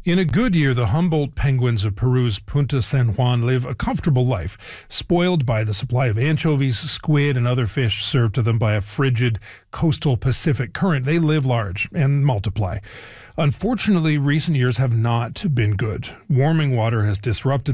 In a good year, the Humboldt penguins of Peru's Punta San Juan live a comfortable life, spoiled by the supply of anchovies, squid, and other fish served to them by a frigid coastal Pacific current. They live large and multiply. Unfortunately, recent years have not been good. Warming water has disrupted